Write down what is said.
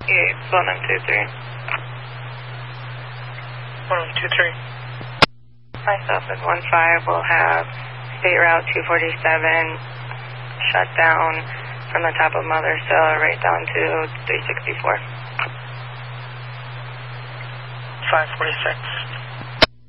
1123. 1123. Myself and 15 will have State Route 247 shut down from the top of Mothersville right down to 364. 546.